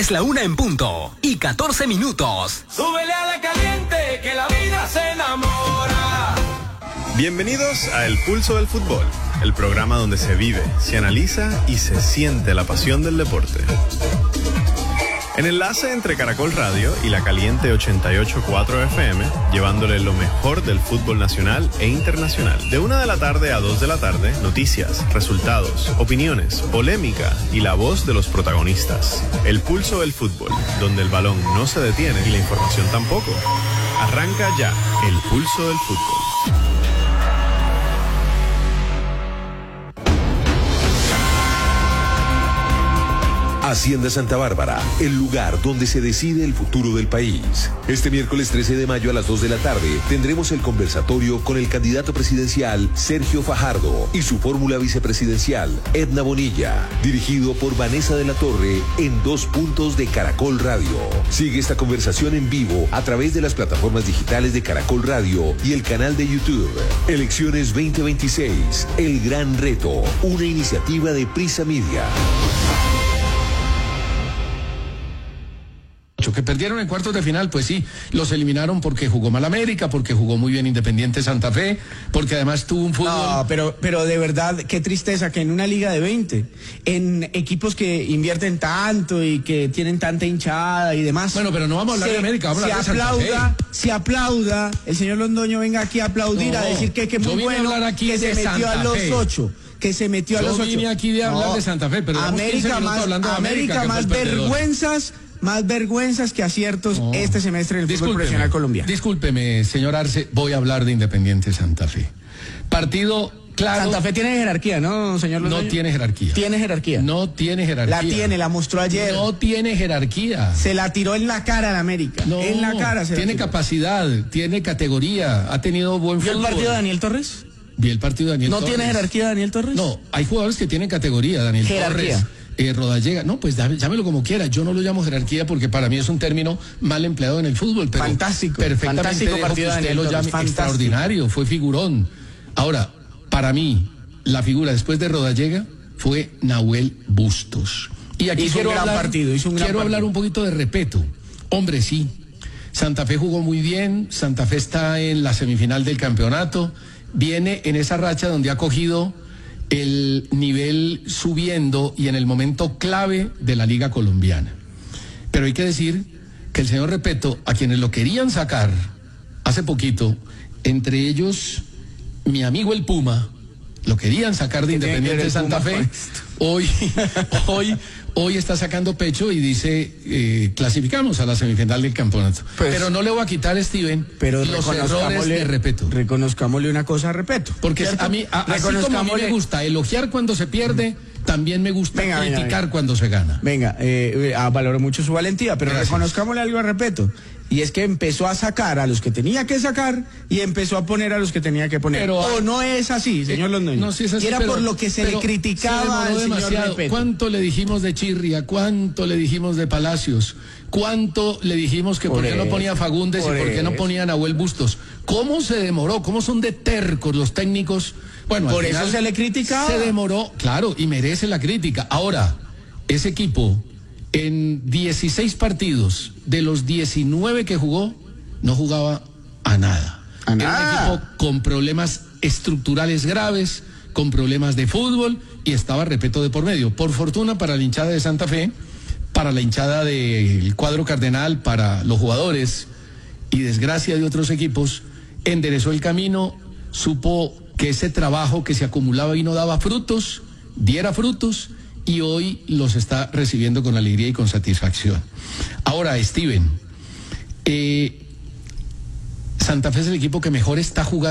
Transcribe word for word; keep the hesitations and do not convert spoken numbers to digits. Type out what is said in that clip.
Es la una en punto y catorce minutos. Súbele a la caliente, que la vida se enamora. Bienvenidos a El Pulso del Fútbol, el programa donde se vive, se analiza y se siente la pasión del deporte. En enlace entre Caracol Radio y La Caliente ochenta y ocho punto cuatro F M, llevándole lo mejor del fútbol nacional e internacional. De una de la tarde a dos de la tarde, noticias, resultados, opiniones, polémica y la voz de los protagonistas. El Pulso del Fútbol, donde el balón no se detiene y la información tampoco. Arranca ya El Pulso del Fútbol. Hacienda Santa Bárbara, el lugar donde se decide el futuro del país. Este miércoles trece de mayo a las dos de la tarde tendremos el conversatorio con el candidato presidencial Sergio Fajardo y su fórmula vicepresidencial Edna Bonilla, dirigido por Vanessa de la Torre en dos puntos de Caracol Radio. Sigue esta conversación en vivo a través de las plataformas digitales de Caracol Radio y el canal de YouTube. Elecciones veinte veintiséis, el gran reto, una iniciativa de Prisa Media. Que perdieron en cuartos de final, pues sí, los eliminaron porque jugó mal América, porque jugó muy bien Independiente Santa Fe, porque además tuvo un fútbol... No, pero, pero de verdad, qué tristeza que en una liga de veinte, en equipos que invierten tanto y que tienen tanta hinchada y demás... Bueno, pero no vamos a hablar se, de América, vamos a hablar de Santa aplauda, Fe. Se aplauda, el señor Londoño venga aquí a aplaudir, no, a decir que, que muy bueno, aquí que se metió Santa a los Fe. ocho. Que se metió Yo a los ocho. Yo vine aquí de hablar no, de Santa Fe, pero América más, hablando de América, América más vergüenzas... Más vergüenzas que aciertos no. este semestre en el fútbol profesional colombiano. Discúlpeme, señor Arce, voy a hablar de Independiente Santa Fe. Partido claro. Santa Fe tiene jerarquía, ¿no, señor Londoño? No tiene jerarquía. Tiene jerarquía. No tiene jerarquía. La tiene, la mostró ayer. No tiene jerarquía. Se la tiró en la cara a la América. No, en la cara se tiene la tiró. Capacidad, tiene categoría, ha tenido buen ¿Vio fútbol. el partido de Daniel Torres? Vi el partido de Daniel ¿No Torres. tiene jerarquía Daniel Torres? No, hay jugadores que tienen categoría, Daniel jerarquía. Torres. Eh, Rodallega, no, pues llámelo como quiera. Yo no lo llamo jerarquía porque para mí es un término mal empleado en el fútbol. Pero fantástico. Perfectamente Fantástico partido que usted Daniel lo Torres, llame fantástico. Extraordinario, fue figurón. Ahora, para mí, la figura después de Rodallega fue Nahuel Bustos. Y aquí hizo quiero un gran hablar, partido, hizo un gran quiero partido. hablar un poquito de respeto. Hombre, sí. Santa Fe jugó muy bien. Santa Fe está en la semifinal del campeonato. Viene en esa racha donde ha cogido el nivel subiendo y en el momento clave de la Liga Colombiana. Pero hay que decir que el señor Repeto, a quienes lo querían sacar hace poquito, entre ellos mi amigo el Puma, lo querían sacar de Independiente Santa Fe, hoy, hoy, hoy está sacando pecho y dice, eh, clasificamos a la semifinal del campeonato. Pues, pero no le voy a quitar, Steven, pero los errores de Repeto. Reconozcámosle una cosa a Repeto. Porque ¿cierto? a mí, a, así como a mí me gusta elogiar cuando se pierde, mm. también me gusta venga, criticar venga, venga. cuando se gana. Venga, eh, eh, valoro mucho su valentía, pero Gracias. Reconozcámosle algo a Repeto. Y es que empezó a sacar a los que tenía que sacar y empezó a poner a los que tenía que poner. Pero, o no es así, señor eh, Londoño. No, sí es así, y era pero, por lo que se le criticaba se al señor demasiado. Repeto. ¿Cuánto le dijimos de Chirria? ¿Cuánto le dijimos de Palacios? ¿Cuánto le dijimos que por, por qué no ponía Fagundes por y por qué no ponía Nahuel Bustos? ¿Cómo se demoró? ¿Cómo son de tercos los técnicos? Bueno, por eso se le criticaba. Se demoró, claro, y merece la crítica. Ahora, ese equipo, en dieciséis partidos, de los diecinueve que jugó, no jugaba a nada. A nada. Era un equipo con problemas estructurales graves, con problemas de fútbol, y estaba Repeto de por medio. Por fortuna para la hinchada de Santa Fe, para la hinchada del cuadro cardenal, para los jugadores, y desgracia de otros equipos, enderezó el camino, supo que ese trabajo que se acumulaba y no daba frutos, diera frutos, y hoy los está recibiendo con alegría y con satisfacción. Ahora, Steven, eh, Santa Fe es el equipo que mejor está jugando